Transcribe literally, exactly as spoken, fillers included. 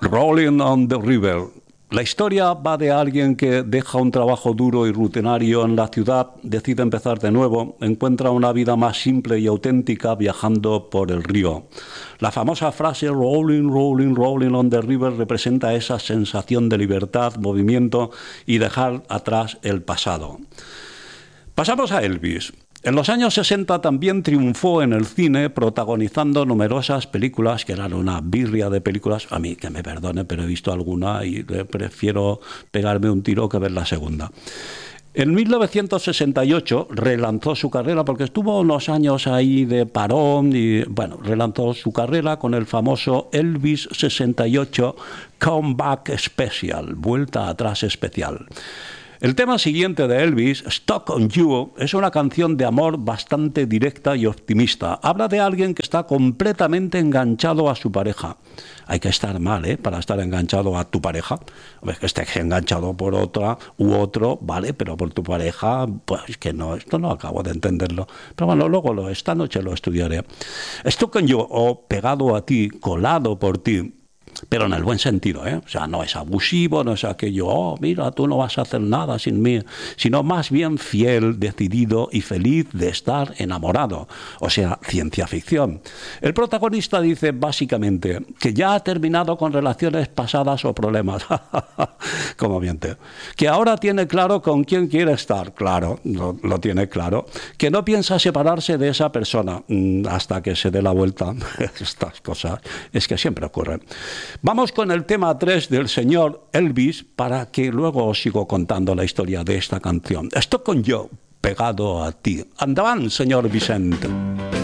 Rolling on the River. La historia va de alguien que deja un trabajo duro y rutinario en la ciudad, decide empezar de nuevo, encuentra una vida más simple y auténtica viajando por el río. La famosa frase rolling, rolling, rolling on the river representa esa sensación de libertad, movimiento y dejar atrás el pasado. Pasamos a Elvis. En los años sesenta también triunfó en el cine protagonizando numerosas películas que eran una birria de películas. A mí, que me perdone, pero he visto alguna y prefiero pegarme un tiro que ver la segunda. En mil novecientos sesenta y ocho relanzó su carrera porque estuvo unos años ahí de parón y, bueno, relanzó su carrera con el famoso Elvis sesenta y ocho Comeback Special, vuelta atrás especial. El tema siguiente de Elvis, Stuck on You, es una canción de amor bastante directa y optimista. Habla de alguien que está completamente enganchado a su pareja. Hay que estar mal, ¿eh?, para estar enganchado a tu pareja. Ves que estés enganchado por otra u otro, vale, pero por tu pareja, pues que no, esto no acabo de entenderlo. Pero bueno, luego lo, esta noche lo estudiaré. Stuck on You, o pegado a ti, colado por ti, pero en el buen sentido, ¿eh? O sea, no es abusivo, no es aquello, oh, mira, tú no vas a hacer nada sin mí, sino más bien fiel, decidido y feliz de estar enamorado, o sea, ciencia ficción. El protagonista dice básicamente que ya ha terminado con relaciones pasadas o problemas, como miente, que ahora tiene claro con quién quiere estar, claro, lo, lo tiene claro, que no piensa separarse de esa persona mmm, hasta que se dé la vuelta. Estas cosas es que siempre ocurren. Vamos con el tema tres del señor Elvis para que luego os sigo contando la historia de esta canción. Estoy con yo, pegado a ti. Andaban, señor Vicente.